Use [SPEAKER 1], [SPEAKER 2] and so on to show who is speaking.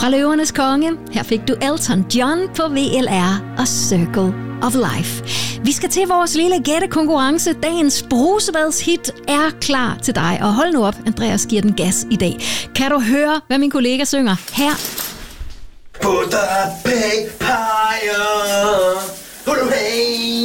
[SPEAKER 1] Fra Løvernes Konge, her fik du Elton John på VLR og Circle of Life. Vi skal til vores lille gættekonkurrence. Dagens brusebadshit er klar til dig. Og hold nu op, Andreas giver den gas i dag. Kan du høre, hvad min kollega synger her?
[SPEAKER 2] Put the big fire.